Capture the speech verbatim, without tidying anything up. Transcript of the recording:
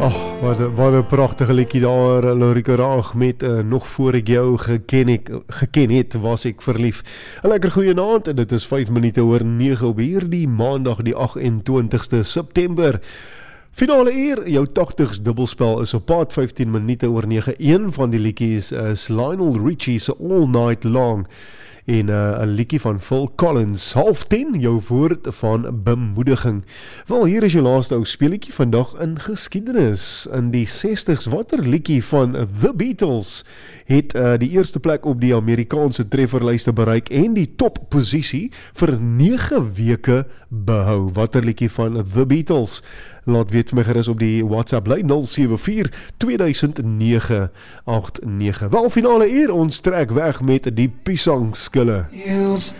Oh, wat, een- wat een prachtige liedje daar, Lorika Raag, met uh, nog voor ek jou geken, ek, geken het, was ek verlief. Een lekker goeie aand, en dit is vyf minute oor nege op hierdie maandag die agt-en-twintigste September. Finale eer, jou tachtigs dubbelspel is op pad vyftien minute oor nege. Een van die liedjies is Lionel Richie's All Night Long. En uh, een liedjie van Phil Collins, half ten, jou woord van bemoediging. Wel, hier is jou laaste ou speelietjie vandag in geskiedenis. In die sestigs, watter liedjie van The Beatles het uh, die eerste plek op die Amerikaanse trefferlyste bereik en die topposisie vir nege weke behou. Watter liedjie van The Beatles? Laat weet vir my gerus op die WhatsApp lyn nul sewe vier twee duisend nege agt nege. Wel, finale eer, ons trek weg met die Pisang Skille.